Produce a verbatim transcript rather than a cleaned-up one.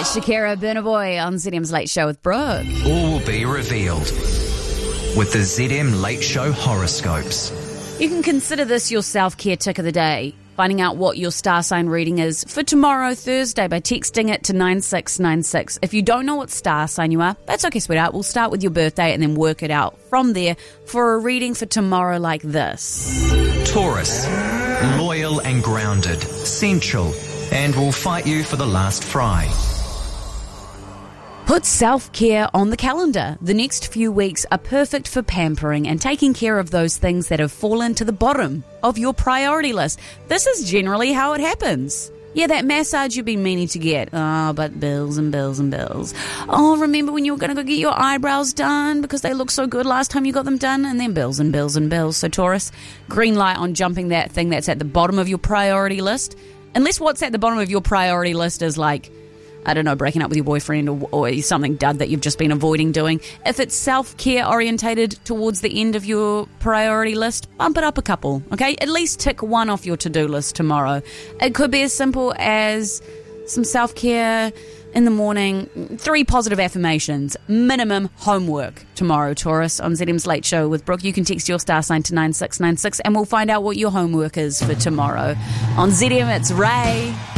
Shakira, Burna Boy on Z M's Late Show with Brooke. All will be revealed with the Z M Late Show horoscopes. You can consider this your self-care tick of the day. Finding out what your star sign reading is for tomorrow, Thursday, by texting it to nine six nine six. If you don't know what star sign you are, that's okay, sweetheart. We'll start with your birthday and then work it out from there for a reading for tomorrow like this. Taurus, loyal and grounded, sensual, and will fight you for the last fry. Put self-care on the calendar. The next few weeks are perfect for pampering and taking care of those things that have fallen to the bottom of your priority list. This is generally how it happens. Yeah, that massage you've been meaning to get. Oh, but bills and bills and bills. Oh, remember when you were going to go get your eyebrows done because they looked so good last time you got them done? And then bills and bills and bills. So Taurus, green light on jumping that thing that's at the bottom of your priority list. Unless what's at the bottom of your priority list is like, I don't know, breaking up with your boyfriend or, or something dud that you've just been avoiding doing. If it's self-care orientated towards the end of your priority list, bump it up a couple, okay? At least tick one off your to-do list tomorrow. It could be as simple as some self-care in the morning, three positive affirmations, minimum homework tomorrow, Taurus, on Z M's Late Show with Brooke. You can text your star sign to nine six nine six and we'll find out what your homework is for tomorrow. On Z M, it's Ray.